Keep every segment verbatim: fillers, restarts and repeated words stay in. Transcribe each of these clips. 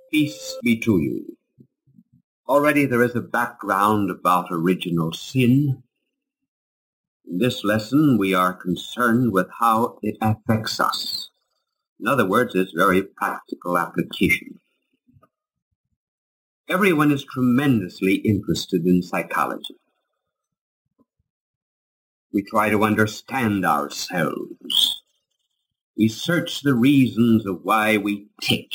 Peace be to you. Already there is a background about original sin. In this lesson, we are concerned with how it affects us. In other words, its very practical application. Everyone is tremendously interested in psychology. We try to understand ourselves. We search the reasons of why we tick.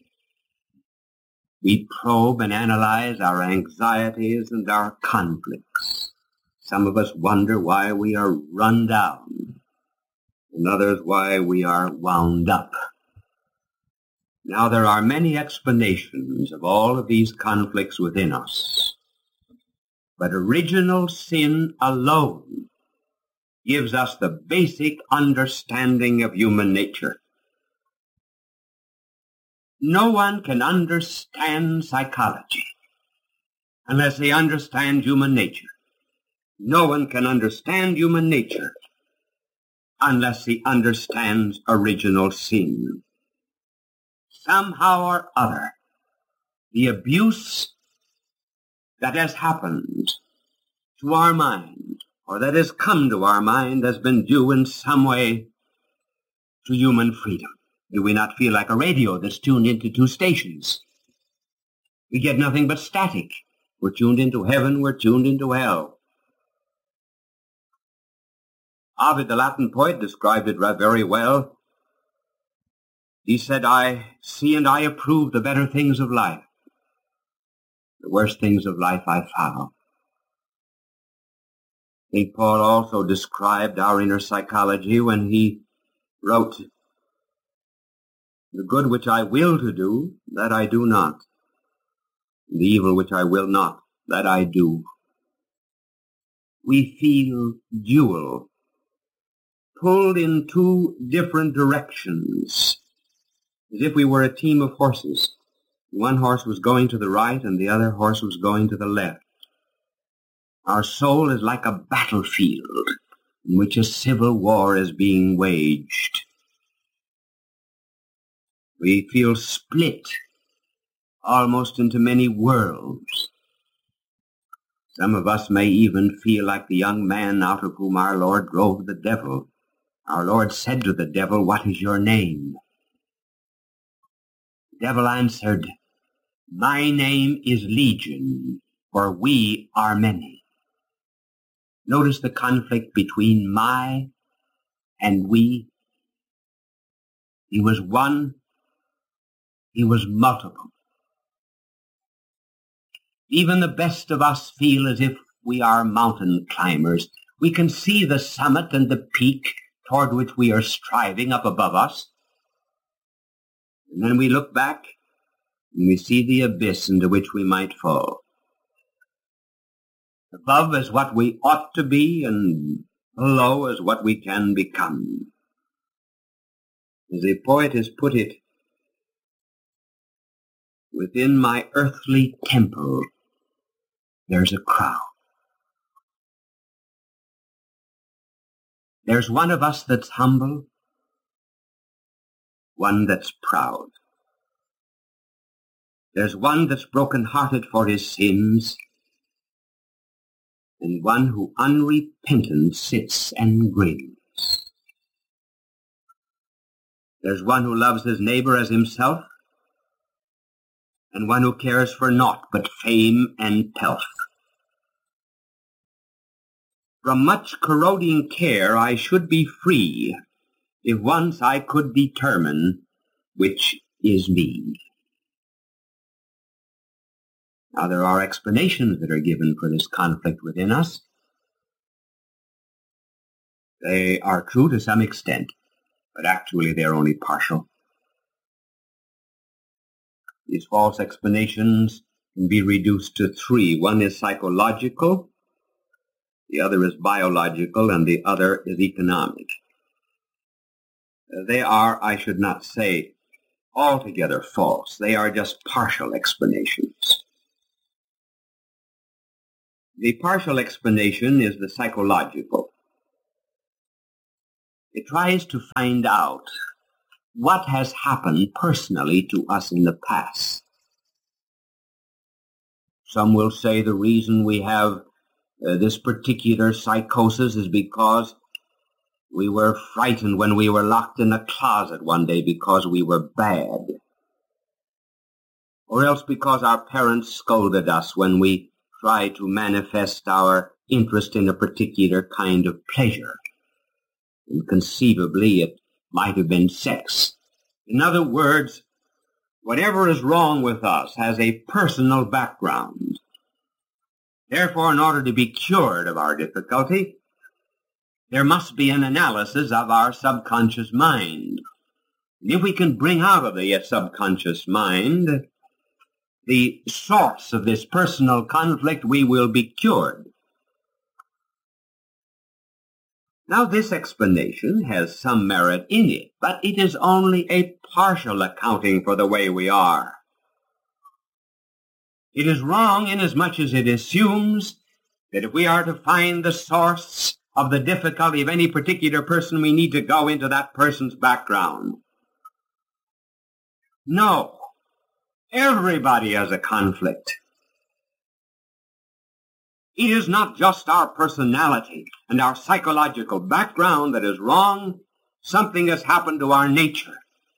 We probe and analyze our anxieties and our conflicts. Some of us wonder why we are run down, and others why we are wound up. Now, there are many explanations of all of these conflicts within us, but original sin alone gives us the basic understanding of human nature. No one can understand psychology unless they understand human nature. No one can understand human nature unless he understands original sin. Somehow or other, the abuse that has happened to our mind, or that has come to our mind, has been due in some way to human freedom. Do we not feel like a radio that's tuned into two stations? We get nothing but static. We're tuned into heaven, we're tuned into hell. Ovid, the Latin poet, described it very well. He said, I see and I approve the better things of life. The worst things of life I follow. Saint Paul also described our inner psychology when he wrote, the good which I will to do, that I do not. The evil which I will not, that I do. We feel dual, pulled in two different directions, as if we were a team of horses. One horse was going to the right and the other horse was going to the left. Our soul is like a battlefield in which a civil war is being waged. We feel split almost into many worlds. Some of us may even feel like the young man out of whom our Lord drove the devil. Our Lord said to the devil, what is your name? The devil answered, my name is Legion, for we are many. Notice the conflict between my and we. He was one. He was multiple. Even the best of us feel as if we are mountain climbers. We can see the summit and the peak toward which we are striving up above us. And then we look back and we see the abyss into which we might fall. Above is what we ought to be, and below is what we can become. As the poet has put it, within my earthly temple, there's a crowd. There's one of us that's humble, one that's proud. There's one that's broken-hearted for his sins, and one who unrepentant sits and grins. There's one who loves his neighbor as himself, and one who cares for naught but fame and pelf. From much corroding care I should be free, if once I could determine which is me. Now there are explanations that are given for this conflict within us. They are true to some extent, but actually they are only partial. These false explanations can be reduced to three. One is psychological, the other is biological, and the other is economic. They are, I should not say, altogether false. They are just partial explanations. The partial explanation is the psychological. It tries to find out what has happened personally to us in the past. Some will say the reason we have uh, this particular psychosis is because we were frightened when we were locked in a closet one day because we were bad. Or else because our parents scolded us when we tried to manifest our interest in a particular kind of pleasure. And conceivably it might have been sex. In other words, whatever is wrong with us has a personal background. Therefore, in order to be cured of our difficulty, there must be an analysis of our subconscious mind. And if we can bring out of the subconscious mind the source of this personal conflict, we will be cured. Now, this explanation has some merit in it, but it is only a partial accounting for the way we are. It is wrong inasmuch as it assumes that if we are to find the source of the difficulty of any particular person, we need to go into that person's background. No. Everybody has a conflict. It is not just our personality and our psychological background that is wrong. Something has happened to our nature.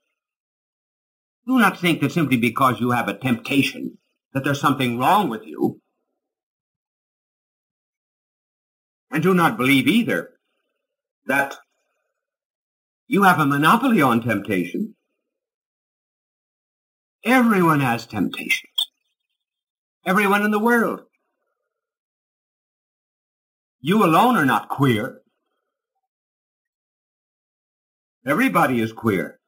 Do not think that simply because you have a temptation that there's something wrong with you. And do not believe either that you have a monopoly on temptation. Everyone has temptations. Everyone in the world. You alone are not queer. Everybody is queer.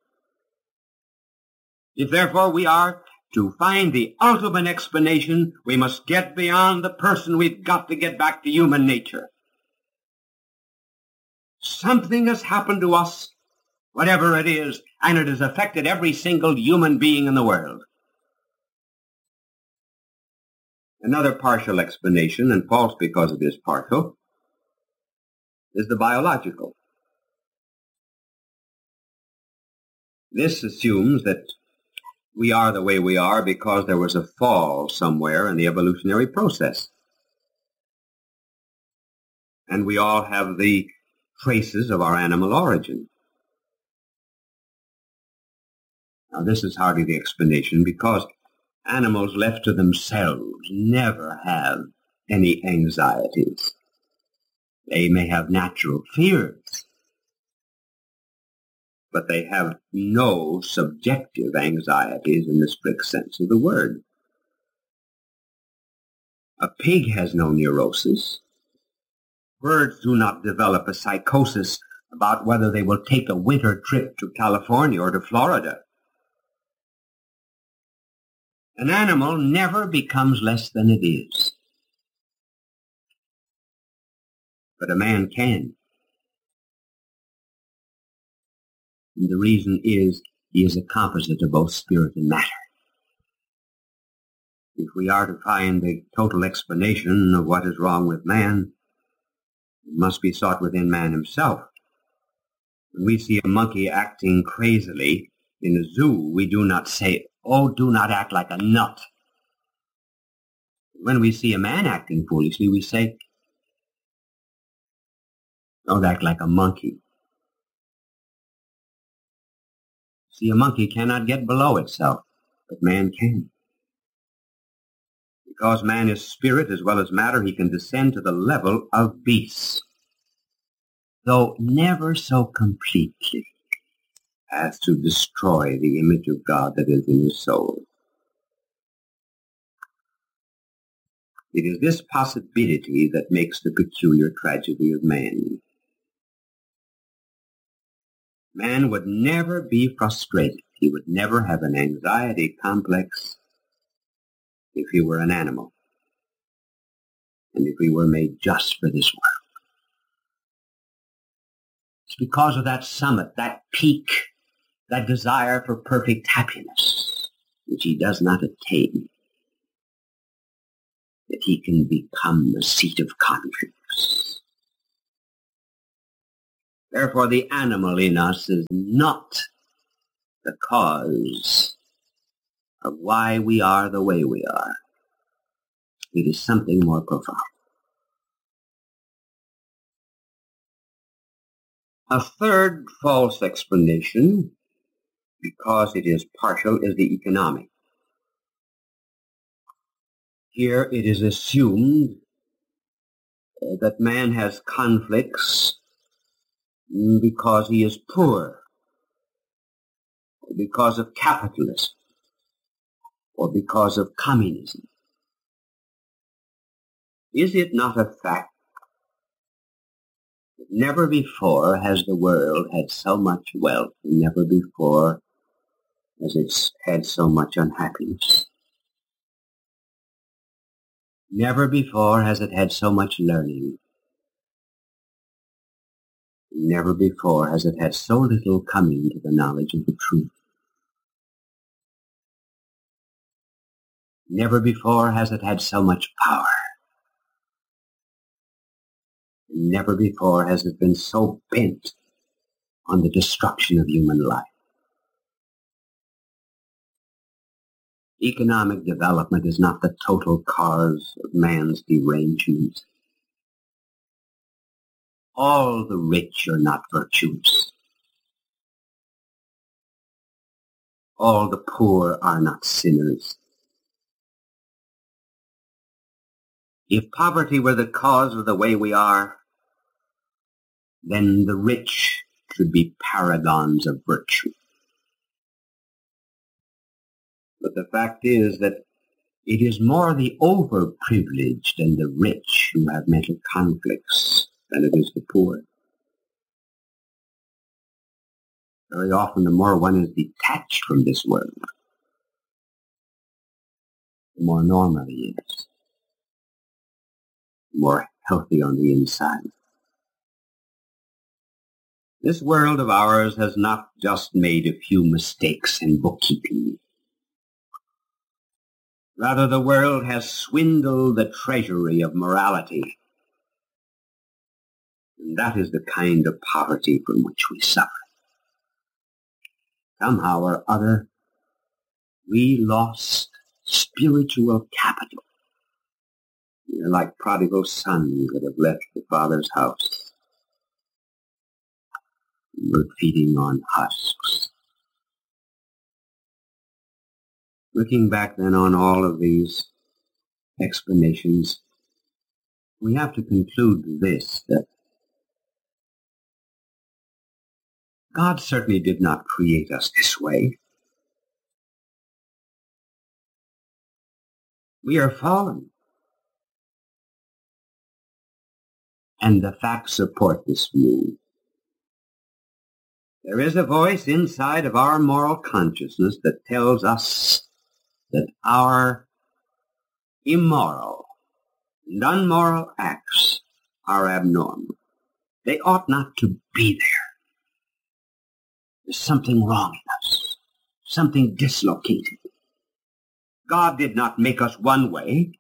If therefore we are to find the ultimate explanation, we must get beyond the person. We've got to get back to human nature. Something has happened to us, whatever it is, and it has affected every single human being in the world. Another partial explanation, and false because it is partial, is the biological. This assumes that we are the way we are because there was a fall somewhere in the evolutionary process. And we all have the traces of our animal origin. Now, this is hardly the explanation because animals left to themselves never have any anxieties. They may have natural fears, but they have no subjective anxieties in the strict sense of the word. A pig has no neurosis. Birds do not develop a psychosis about whether they will take a winter trip to California or to Florida. An animal never becomes less than it is. But a man can. And the reason is he is a composite of both spirit and matter. If we are to find the total explanation of what is wrong with man, it must be sought within man himself. When we see a monkey acting crazily in a zoo, we do not say, "Oh, do not act like a nut." When we see a man acting foolishly, we say, "Don't act like a monkey." See, a monkey cannot get below itself, but man can. Because man is spirit as well as matter, he can descend to the level of beasts, though never so completely as to destroy the image of God that is in his soul. It is this possibility that makes the peculiar tragedy of man. Man would never be frustrated. He would never have an anxiety complex if he were an animal, and if he were made just for this world. It's because of that summit, that peak, that desire for perfect happiness, which he does not attain, that he can become the seat of conflicts. Therefore, the animal in us is not the cause of why we are the way we are. It is something more profound. A third false explanation, because it is partial, is the economic. Here it is assumed uh, that man has conflicts because he is poor, because of capitalism, or because of communism. Is it not a fact that never before has the world had so much wealth, and never before has it had so much unhappiness? Never before has it had so much learning. Never before has it had so little coming to the knowledge of the truth. Never before has it had so much power. Never before has it been so bent on the destruction of human life. Economic development is not the total cause of man's derangement. All the rich are not virtuous. All the poor are not sinners. If poverty were the cause of the way we are, then the rich should be paragons of virtue. But the fact is that it is more the overprivileged and the rich who have mental conflicts than it is the poor. Very often the more one is detached from this world, the more normal he is, the more healthy on the inside. This world of ours has not just made a few mistakes in bookkeeping. Rather, the world has swindled the treasury of morality. And that is the kind of poverty from which we suffer. Somehow or other, we lost spiritual capital. We are like prodigal sons that have left the father's house. We're feeding on husks. Looking back then on all of these explanations, we have to conclude this, that God certainly did not create us this way. We are fallen. And the facts support this view. There is a voice inside of our moral consciousness that tells us that our immoral and unmoral acts are abnormal. They ought not to be there. There's something wrong in us, something dislocated. God did not make us one way.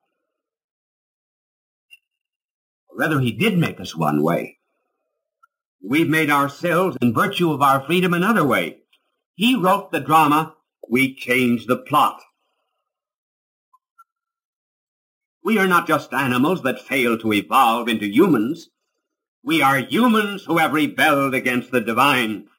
Or rather, he did make us one way. We've made ourselves, in virtue of our freedom, another way. He wrote the drama, we changed the plot. We are not just animals that fail to evolve into humans. We are humans who have rebelled against the divine.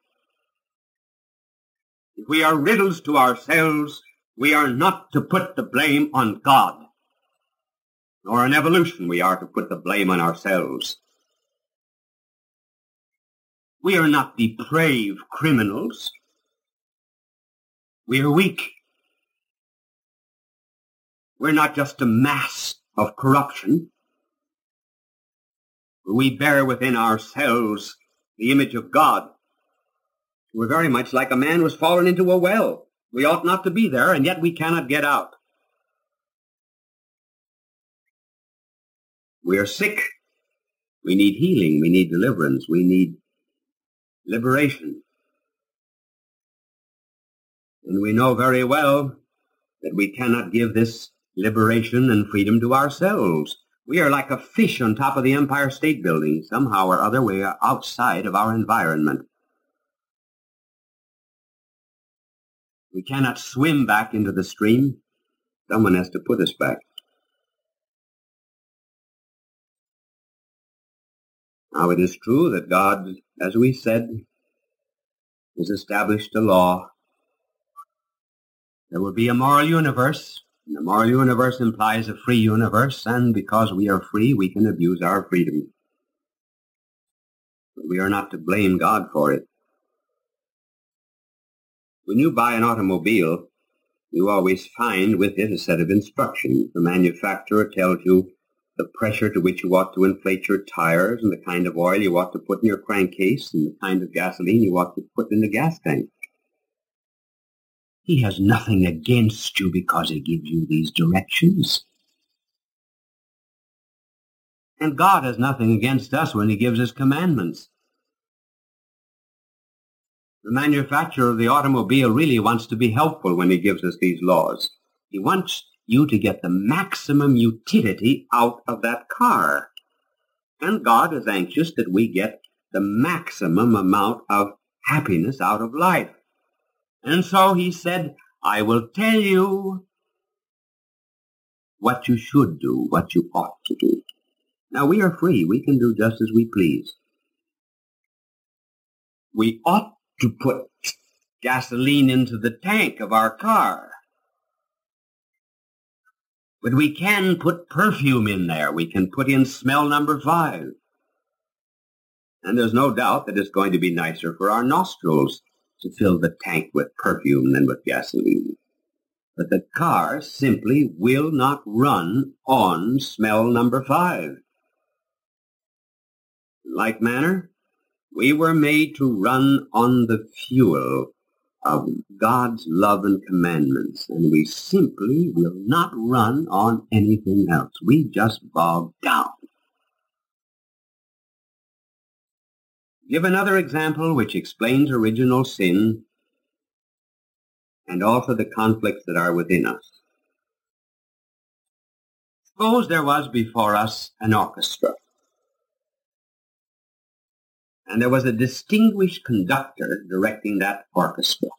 If we are riddles to ourselves, we are not to put the blame on God. Nor in evolution we are to put the blame on ourselves. We are not depraved criminals. We are weak. We're not just a mass of corruption. We bear within ourselves the image of God. We're very much like a man who has fallen into a well. We ought not to be there, and yet we cannot get out. We are sick. We need healing. We need deliverance. We need liberation. And we know very well that we cannot give this liberation and freedom to ourselves. We are like a fish on top of the Empire State Building. Somehow or other, we are outside of our environment. We cannot swim back into the stream. Someone has to put us back. Now it is true that God, as we said, has established a law. There will be a moral universe. And the moral universe implies a free universe, and because we are free, we can abuse our freedom. But we are not to blame God for it. When you buy an automobile, you always find with it a set of instructions. The manufacturer tells you the pressure to which you ought to inflate your tires and the kind of oil you ought to put in your crankcase and the kind of gasoline you ought to put in the gas tank. He has nothing against you because he gives you these directions. And God has nothing against us when he gives us commandments. The manufacturer of the automobile really wants to be helpful when he gives us these laws. He wants you to get the maximum utility out of that car. And God is anxious that we get the maximum amount of happiness out of life. And so he said, I will tell you what you should do, what you ought to do. Now, we are free. We can do just as we please. We ought to put gasoline into the tank of our car. But we can put perfume in there. We can put in smell number five. And there's no doubt that it's going to be nicer for our nostrils to fill the tank with perfume than with gasoline. But the car simply will not run on smell number five. In like manner, we were made to run on the fuel of God's love and commandments, and we simply will not run on anything else. We just bog down. Give another example which explains original sin and also the conflicts that are within us. Suppose there was before us an orchestra, and there was a distinguished conductor directing that orchestra.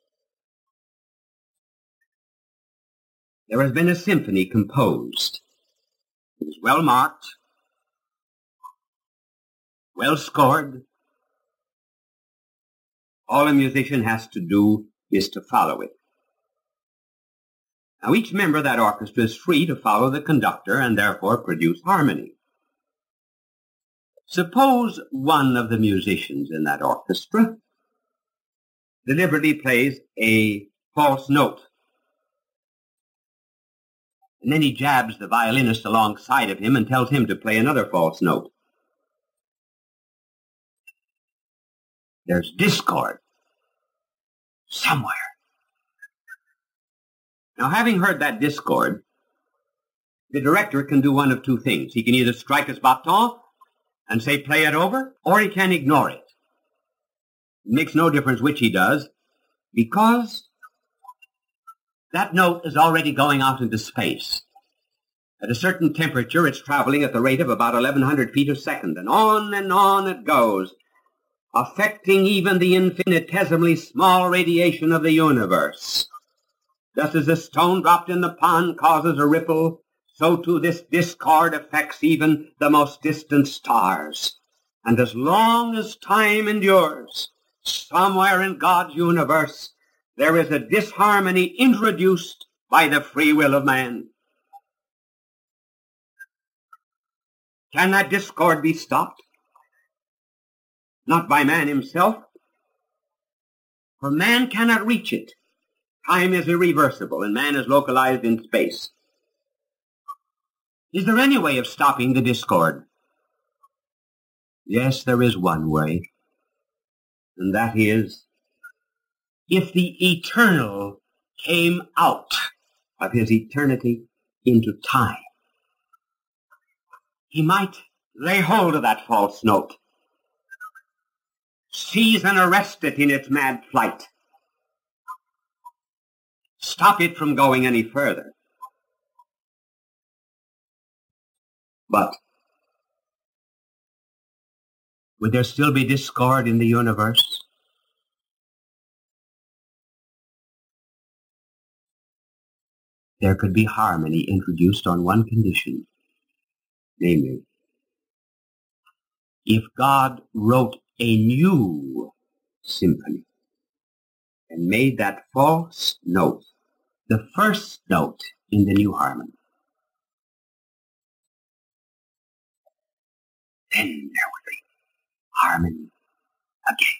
There has been a symphony composed. It is well marked, well scored. All a musician has to do is to follow it. Now, each member of that orchestra is free to follow the conductor and therefore produce harmony. Suppose one of the musicians in that orchestra deliberately plays a false note, and then he jabs the violinist alongside of him and tells him to play another false note. There's discord somewhere. Now, having heard that discord, the director can do one of two things. He can either strike his baton and say, play it over, or he can ignore it. It makes no difference which he does, because that note is already going out into space. At a certain temperature, it's traveling at the rate of about eleven hundred feet a second, and on and on it goes, affecting even the infinitesimally small radiation of the universe. Just as a stone dropped in the pond causes a ripple, so too this discord affects even the most distant stars. And as long as time endures, somewhere in God's universe, there is a disharmony introduced by the free will of man. Can that discord be stopped? Not by man himself, for man cannot reach it. Time is irreversible, and man is localized in space. Is there any way of stopping the discord? Yes, there is one way, and that is if the eternal came out of his eternity into time. He might lay hold of that false note, seize and arrest it in its mad flight, stop it from going any further. But would there still be discord in the universe? There could be harmony introduced on one condition, namely, if God wrote a new symphony and made that false note the first note in the new harmony, then there would be harmony again.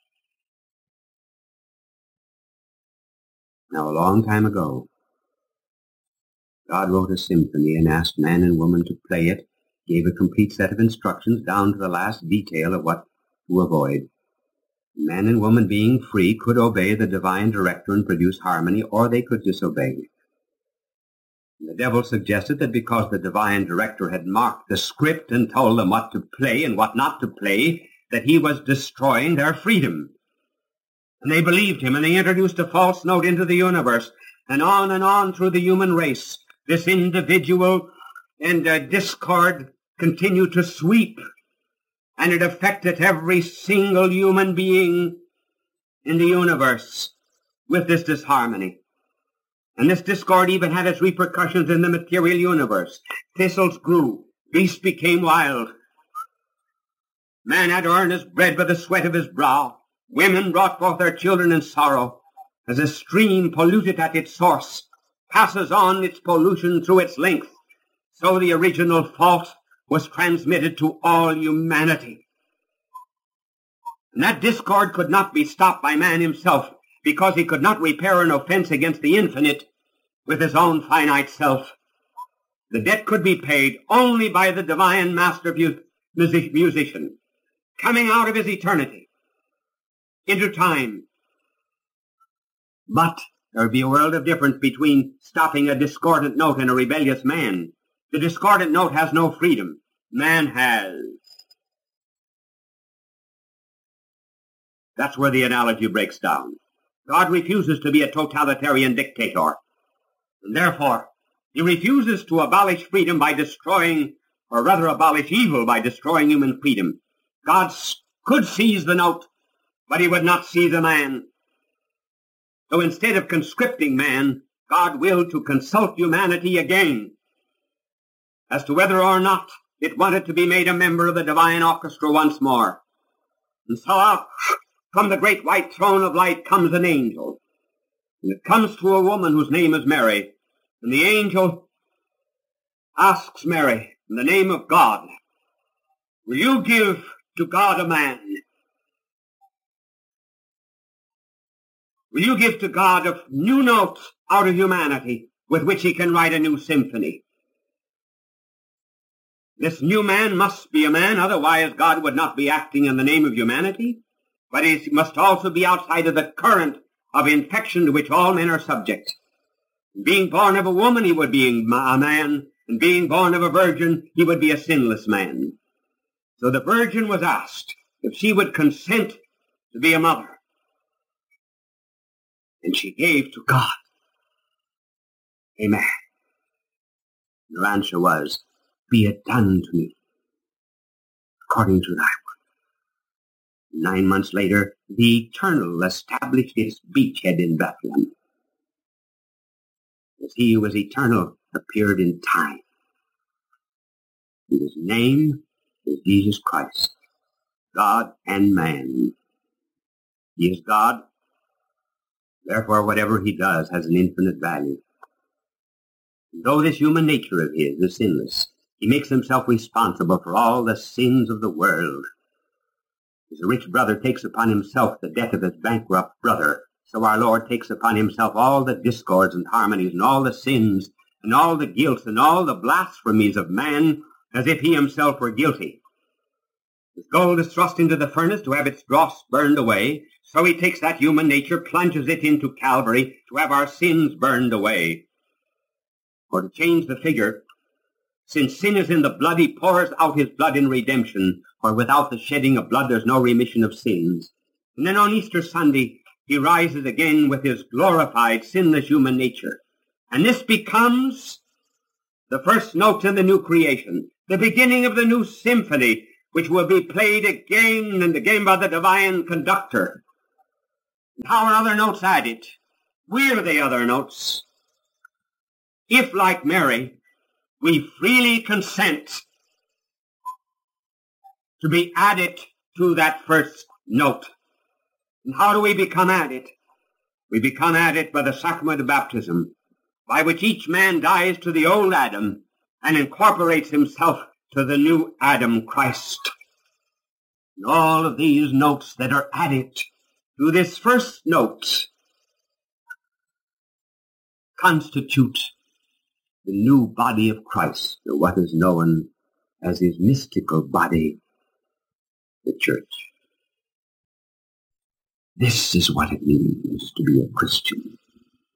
Now, a long time ago, God wrote a symphony and asked man and woman to play it, gave a complete set of instructions down to the last detail of what to avoid. Man and woman, being free, could obey the divine director and produce harmony, or they could disobey. The devil suggested that because the divine director had marked the script and told them what to play and what not to play, that he was destroying their freedom. And they believed him, and they introduced a false note into the universe, and on and on through the human race, this individual and uh, discord continued to sweep, and it affected every single human being in the universe with this disharmony. And this discord even had its repercussions in the material universe. Thistles grew, beasts became wild. Man had to earn his bread by the sweat of his brow. Women brought forth their children in sorrow. As a stream polluted at its source passes on its pollution through its length, so the original fault was transmitted to all humanity. And that discord could not be stopped by man himself, because he could not repair an offense against the infinite with his own finite self. The debt could be paid only by the divine master musician, coming out of his eternity into time. But there would be a world of difference between stopping a discordant note and a rebellious man. The discordant note has no freedom. Man has. That's where the analogy breaks down. God refuses to be a totalitarian dictator. And therefore, he refuses to abolish freedom by destroying, or rather abolish evil by destroying human freedom. God could seize the note, but he would not seize a man. So instead of conscripting man, God willed to consult humanity again as to whether or not it wanted to be made a member of the divine orchestra once more. And so out from the great white throne of light comes an angel. And it comes to a woman whose name is Mary. And the angel asks Mary, in the name of God, will you give to God a man? Will you give to God a new note out of humanity with which he can write a new symphony? This new man must be a man, otherwise God would not be acting in the name of humanity. But he must also be outside of the current of infection to which all men are subject. Being born of a woman, he would be a man, and being born of a virgin, he would be a sinless man. So the virgin was asked if she would consent to be a mother. And she gave to God a man. Her answer was, be it done to me according to thy word. Nine months later, the Eternal established his beachhead in Bethlehem. As he who was eternal appeared in time. And his name is Jesus Christ, God and man. He is God. Therefore, whatever he does has an infinite value. Though this human nature of his is sinless, he makes himself responsible for all the sins of the world. As a rich brother takes upon himself the debt of his bankrupt brother, so our Lord takes upon himself all the discords and harmonies and all the sins and all the guilt and all the blasphemies of man as if he himself were guilty. As gold is thrust into the furnace to have its dross burned away, so he takes that human nature, plunges it into Calvary to have our sins burned away. Or to change the figure, since sin is in the blood, he pours out his blood in redemption, for without the shedding of blood there's no remission of sins. And then on Easter Sunday, he rises again with his glorified, sinless human nature. And this becomes the first note in the new creation, the beginning of the new symphony, which will be played again and again by the divine conductor. And how are other notes added? Where are the other notes? If, like Mary, we freely consent to be added to that first note. And how do we become added? We become added by the sacrament of baptism, by which each man dies to the old Adam and incorporates himself to the new Adam, Christ. And all of these notes that are added to this first note constitute the new body of Christ, or what is known as his mystical body, the church. This is what it means to be a Christian.